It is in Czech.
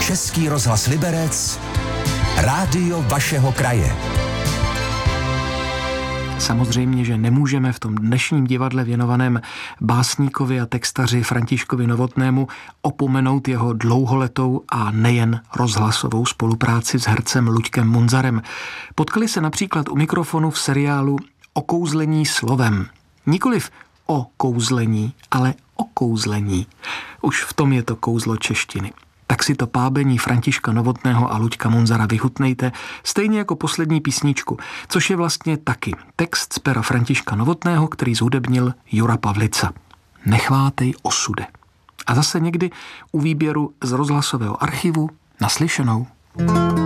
Český rozhlas Liberec, rádio vašeho kraje. Samozřejmě, že nemůžeme v tom dnešním divadle věnovaném básníkovi a textaři Františkovi Novotnému opomenout jeho dlouholetou a nejen rozhlasovou spolupráci s hercem Luďkem Munzarem. Potkali se například u mikrofonu v seriálu Okouzlení slovem. Nikoliv o kouzlení, ale o kouzlení. Už v tom je to kouzlo češtiny. Tak si to pábení Františka Novotného a Luďka Munzara vychutnejte, stejně jako poslední písničku, což je vlastně taky text z pera Františka Novotného, který zhudebnil Jura Pavlica. Nechvátej osude. A zase někdy u výběru z rozhlasového archivu naslyšenou.